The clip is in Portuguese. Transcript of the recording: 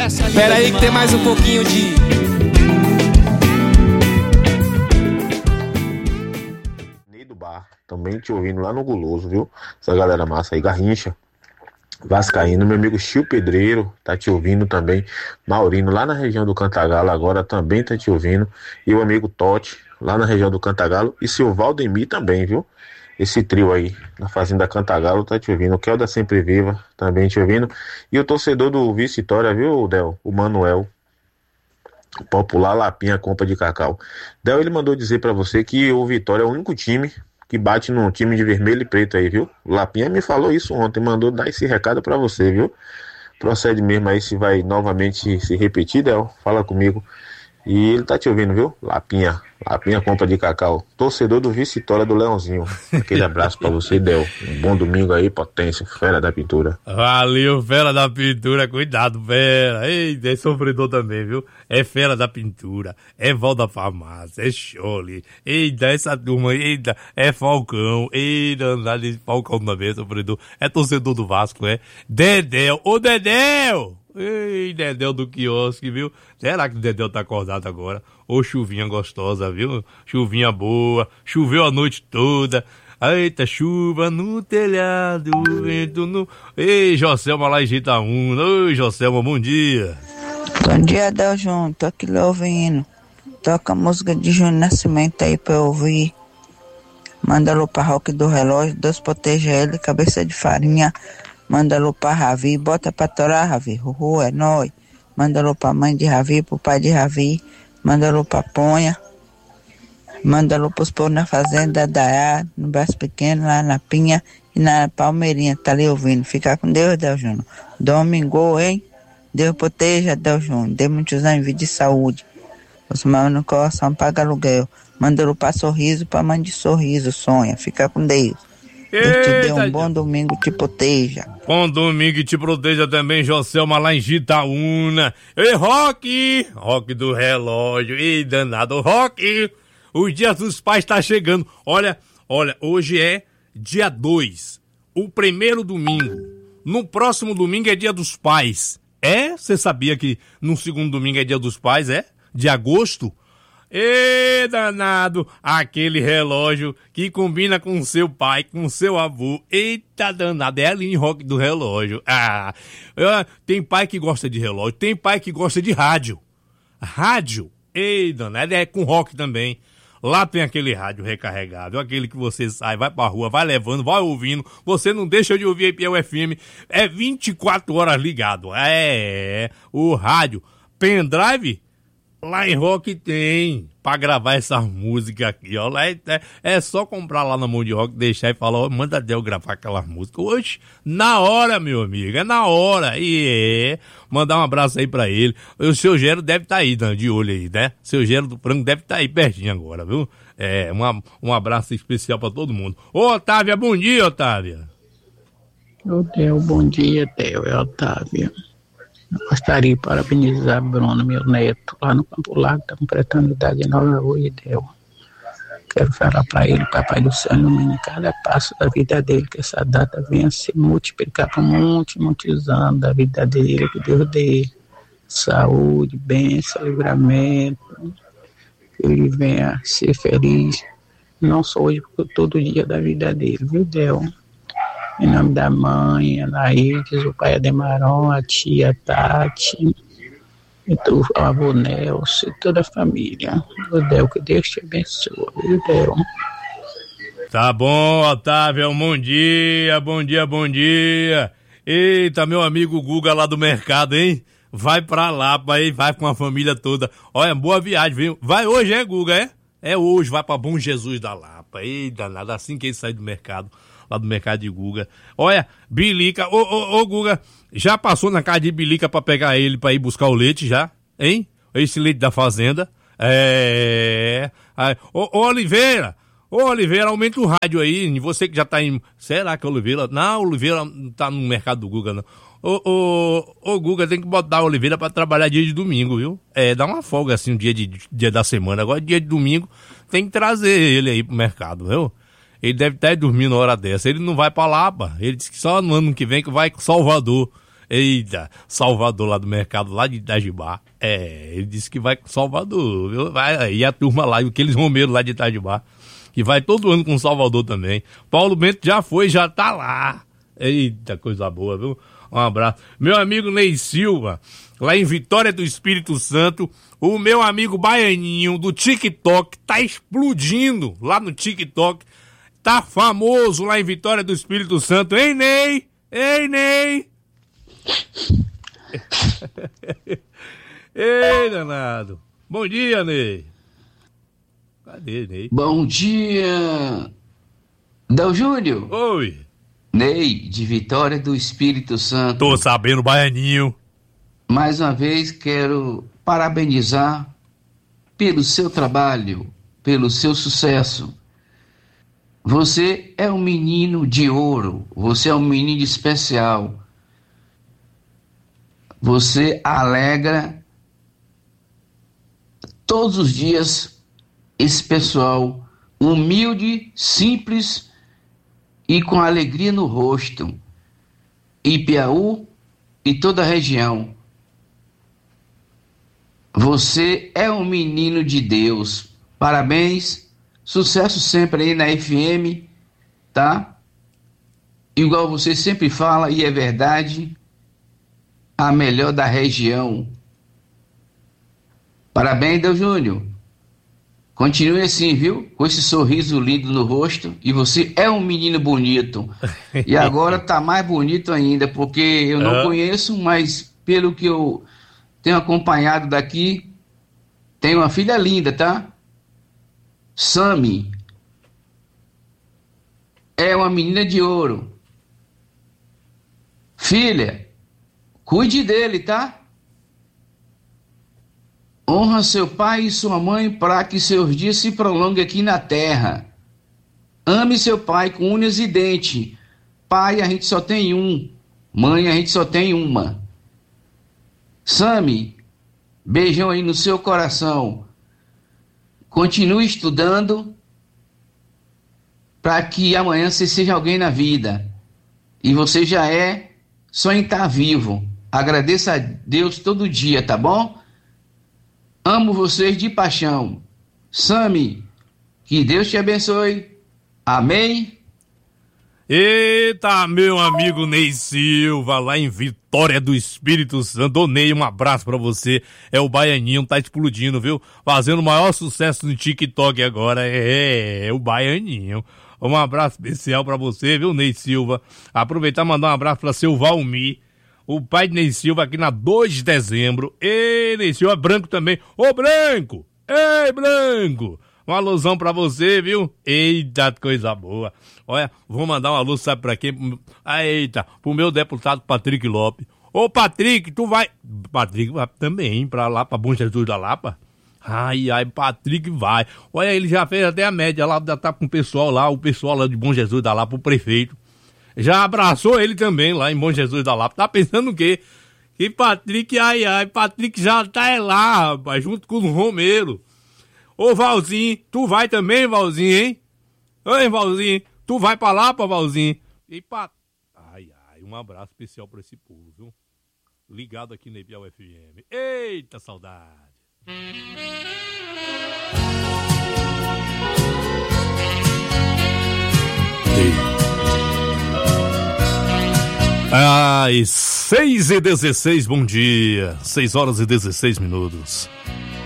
Espera aí que tem mais um pouquinho de... Do bar, também te ouvindo lá no Guloso, viu? Essa galera massa aí, Garrincha, Vascaíno, meu amigo Chiu Pedreiro, tá te ouvindo também. Maurino, lá na região do Cantagalo, agora também tá te ouvindo. E o amigo Totti, lá na região do Cantagalo. E seu Valdemir também, viu? Esse trio aí, na Fazenda Cantagalo, tá te ouvindo. O Kel da Sempre Viva, também te ouvindo. E o torcedor do Vitória, viu, Del? O Manuel. Popular Lapinha, compra de cacau. Del, ele mandou dizer pra você que o Vitória é o único time que bate num time de vermelho e preto aí, viu? O Lapinha me falou isso ontem, mandou dar esse recado pra você, viu? Procede mesmo aí, se vai novamente se repetir, Del, fala comigo. E ele tá te ouvindo, viu? Lapinha compra de cacau. Torcedor do Vitória do Leãozinho. Aquele abraço pra você, Del. Um bom domingo aí, potência, fera da pintura. Valeu, fera da pintura. Cuidado, fera. Eita, é sofredor também, viu? É fera da pintura. É Val da Farmácia. É Chole. Eita, essa turma. Eita, é Falcão. Eita, andar de Falcão também, é sofredor. É torcedor do Vasco, é? Dedéu. Ô, Dedéu! Ei, Dedéu do quiosque, viu? Será que o Dedéu tá acordado agora? Ô, chuvinha gostosa, viu? Chuvinha boa, choveu a noite toda. Eita, chuva no telhado, vento no... Ei, Joselma lá em Itaúna. Oi, Joselma, bom dia. Bom dia, Deljão. Tô aqui lhe ouvindo. Toca a música de Júnior Nascimento aí pra eu ouvir. Manda alô pra Roque do Relógio, Deus proteja ele, cabeça de farinha. Manda alô pra Ravi, bota pra torar, Ravi, é nóis. Manda alô pra mãe de Ravi, pro pai de Ravi. Manda alô pra Ponha. Manda alô pros povos na fazenda da no Braço Pequeno, lá na Pinha e na Palmeirinha, tá ali ouvindo. Fica com Deus, Del Júnior. Domingo, hein? Deus proteja, Del Júnior. Dê muitos anos de vida e saúde. Os mãos no coração paga aluguel. Manda alô pra Sorriso, pra mãe de Sorriso, Sonha. Fica com Deus. Deus te dê um bom domingo, te proteja. Bom domingo e te proteja também, Joselma, lá em Itaúna. Ei, Roque do relógio. Ei, danado, Roque. Os dias dos pais tá chegando. Olha, hoje é dia 2. O primeiro domingo. No próximo domingo é dia dos pais. É? Você sabia que no segundo domingo é dia dos pais, é? De agosto? Ê, danado, aquele relógio que combina com seu pai, com seu avô. Eita, danado, é a Aline Roque do relógio. Tem pai que gosta de relógio, tem pai que gosta de rádio. Rádio, ei, danado, é com rock também. Lá tem aquele rádio recarregável, aquele que você sai, vai pra rua, vai levando, vai ouvindo. Você não deixa de ouvir aí o FM, é 24 horas ligado. O rádio, pendrive, lá em Rock tem, pra gravar essa música aqui, ó. Lá é só comprar lá na mão de Rock, deixar e falar, ó, manda Del gravar aquelas músicas. Hoje, na hora, meu amigo, é na hora. Mandar um abraço aí pra ele. O seu Gero deve estar aí, de olho aí, né? Seu Gero do Frango deve estar aí pertinho agora, viu? Um abraço especial pra todo mundo. Ô, Otávia, bom dia, Otávia. Ô, Del, bom dia, Del, é Otávia. Eu gostaria de parabenizar Bruno, meu neto, lá no Campo Largo, está completando idade nova hoje, Del. Quero falar para ele, Papai do Céu, ilumine cada passo da vida dele, que essa data venha se multiplicar por muitos anos da vida dele, que Deus dê saúde, bênção, livramento, que ele venha ser feliz, não só hoje, porque todo dia da vida dele, viu, Del? Em nome da mãe, a Laídes, o pai Ademaron, a tia Tati, e o avô Nelson, e toda a família. O Del, que Deus te abençoe, viu, Del? Tá bom, Otávio, bom dia, bom dia, bom dia. Eita, meu amigo Guga lá do mercado, hein? Vai pra Lapa, hein? Vai com a família toda. Olha, boa viagem, viu? Vai hoje, Guga, é? É hoje, vai pra Bom Jesus da Lapa. Eita, nada, assim que ele sai do mercado. Lá do mercado de Guga. Olha, Bilica, ô Guga, já passou na casa de Bilica pra pegar ele pra ir buscar o leite já? Hein? Esse leite da fazenda. Ô Oliveira, aumenta o rádio aí, você que já tá em... Será que é Oliveira? Não, Oliveira não tá no mercado do Guga, não. Ô Guga, tem que botar a Oliveira pra trabalhar dia de domingo, viu? Dá uma folga assim, um dia da semana. Agora, dia de domingo, tem que trazer ele aí pro mercado, viu? Ele deve estar dormindo na hora dessa. Ele não vai pra Lapa. Ele disse que só no ano que vem que vai com Salvador. Eita, Salvador lá do mercado, lá de Itajubá. Ele disse que vai com Salvador, viu? Vai, e a turma lá, aqueles romeiros lá de Itajubá, que vai todo ano com Salvador também. Paulo Bento já foi, já tá lá. Eita, coisa boa, viu? Um abraço. Meu amigo Ney Silva, lá em Vitória do Espírito Santo, o meu amigo Baianinho do TikTok tá explodindo lá no TikTok. Tá famoso lá em Vitória do Espírito Santo. Ei, Ney! Ei, Ney! Ei, danado. Bom dia, Ney. Cadê, Ney? Bom dia, Del Júnior. Oi. Ney, de Vitória do Espírito Santo. Tô sabendo, Baianinho. Mais uma vez quero parabenizar pelo seu trabalho, pelo seu sucesso. Você é um menino de ouro, você é um menino especial. Você alegra todos os dias esse pessoal humilde, simples e com alegria no rosto. Ipiaú e toda a região. Você é um menino de Deus. Parabéns. Sucesso sempre aí na FM, tá? Igual você sempre fala, e é verdade, a melhor da região. Parabéns, Del Júnior. Continue assim, viu? Com esse sorriso lindo no rosto. E você é um menino bonito. E agora tá mais bonito ainda, porque eu não conheço, mas pelo que eu tenho acompanhado daqui, tem uma filha linda, tá? Sami é uma menina de ouro. Filha, cuide dele, tá? Honra seu pai e sua mãe para que seus dias se prolonguem aqui na terra. Ame seu pai com unhas e dentes. Pai, a gente só tem um. Mãe, a gente só tem uma. Sami, beijão aí no seu coração. Continue estudando para que amanhã você seja alguém na vida. E você já é só em estar vivo. Agradeça a Deus todo dia, tá bom? Amo vocês de paixão. Sami, que Deus te abençoe. Amém? Eita, meu amigo Ney Silva, lá em Vitória do Espírito Santo. Ô, Ney, um abraço pra você. É o Baianinho, tá explodindo, viu? Fazendo o maior sucesso no TikTok agora. É o Baianinho. Um abraço especial pra você, viu, Ney Silva? Aproveitar e mandar um abraço pra seu Valmir, o pai de Ney Silva, aqui na 2 de dezembro. Ei, Ney Silva, Branco também. Ô, Branco! Ei, Branco! Um alusão pra você, viu? Eita, coisa boa. Olha, vou mandar um alô, sabe pra quem? Eita, pro meu deputado Patrick Lopes. Ô, Patrick, tu vai... Patrick vai também pra lá, pra Bom Jesus da Lapa. Ai, Patrick vai. Olha, ele já fez até a média lá, já tá com o pessoal lá de Bom Jesus da Lapa, o prefeito. Já abraçou ele também lá em Bom Jesus da Lapa. Tá pensando o quê? Que Patrick, Patrick já tá lá, rapaz, junto com o Romero. Ô, Valzinho, tu vai também, Valzinho, hein? Oi, Valzinho, tu vai pra lá, Valzinho? E um abraço especial pra esse povo, viu? Ligado aqui na Ibial FM. Eita, saudade! Às 6h16, bom dia. 6 horas e 16 minutos.